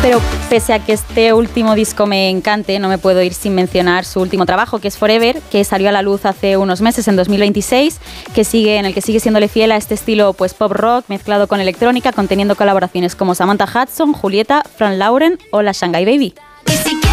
Pero pese a que este último disco me encante, no me puedo ir sin mencionar su último trabajo, que es Forever, que salió a la luz hace unos meses, en 2026, en el que sigue siéndole fiel a este estilo pues pop rock mezclado con electrónica, conteniendo colaboraciones como Samantha Hudson, Julieta, Frank Lauren o la Shanghai Baby.